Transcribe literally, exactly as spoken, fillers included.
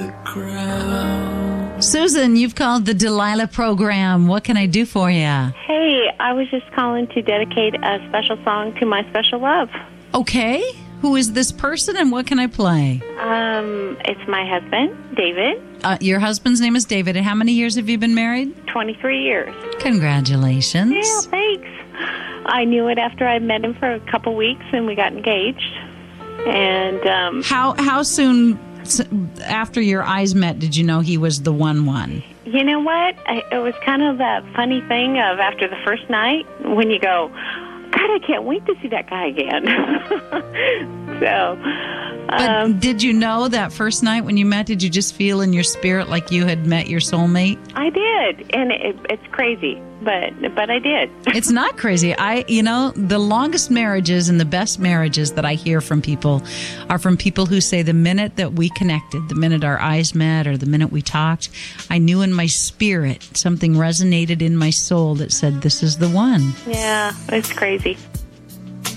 the crowd. Susan, you've called the Delilah program. What can I do for you? Hey, I was just calling to dedicate a special song to my special love. Okay. Who is this person and what can I play? Um, it's my husband, David. Uh, your husband's name is David. And how many years have you been married? twenty-three years. Congratulations. Yeah, thanks. I knew it after I met him for a couple weeks and we got engaged. And um, how how soon after your eyes met did you know he was the one one? You know what? I, it was kind of that funny thing of after the first night when you go, God, I can't wait to see that guy again. so, but um, did you know that first night when you met, did you just feel in your spirit like you had met your soulmate? I did, and it, it's crazy, but but I did. It's not crazy. I, you know, the longest marriages and the best marriages that I hear from people are from people who say the minute that we connected, the minute our eyes met or the minute we talked, I knew in my spirit something resonated in my soul that said, this is the one. Yeah, it's crazy.